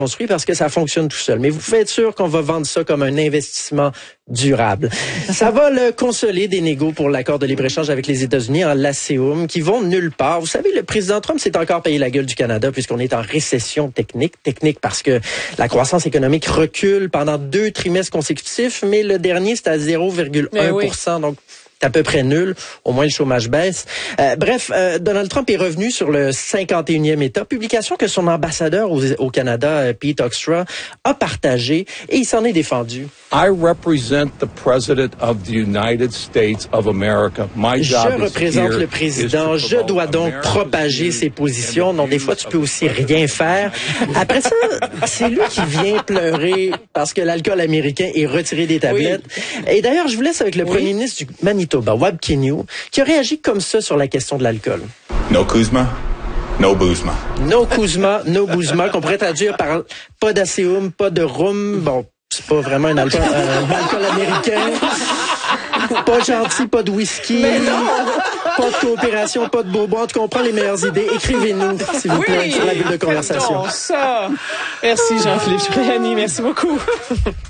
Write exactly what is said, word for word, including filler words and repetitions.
construit parce que ça fonctionne tout seul. Mais vous pouvez être sûr qu'on va vendre ça comme un investissement durable. Ça va le consoler des négos pour l'accord de libre-échange avec les États-Unis en LACEUM qui vont nulle part. Vous savez, le président Trump s'est encore payé la gueule du Canada puisqu'on est en récession technique. Technique parce que la croissance économique recule pendant deux trimestres consécutifs, mais le dernier, c'est à zéro virgule un pour cent. Oui. Donc, à peu près nul, au moins le chômage baisse. Euh, bref, euh, Donald Trump est revenu sur le cinquante et unième État, publication que son ambassadeur au, au Canada, euh, Pete Hoekstra, a partagée et il s'en est défendu. I represent the President of the United States of America. My job Je représente le président, je dois donc propager ses positions. Non, des fois, tu peux aussi rien faire. Après ça, c'est lui qui vient pleurer parce que l'alcool américain est retiré des tablettes. Oui. Et d'ailleurs, je vous laisse avec le oui. premier ministre du Manitoba, Wab Kinew, qui a réagi comme ça sur la question de l'alcool. No Kuzma, no Boozma. No Kuzma, no Boozma, qu'on pourrait traduire par pas d'Aseum, pas de rhum. Bon, c'est pas vraiment un alcool, euh, un alcool américain. Pas gentil, pas de whisky. Mais non! Pas de coopération, pas de bourbon. Tu comprends les meilleures idées. Écrivez-nous, s'il vous oui, plaît, sur la bulle de conversation. Ça. Merci Jean-Philippe Cipriani, merci beaucoup.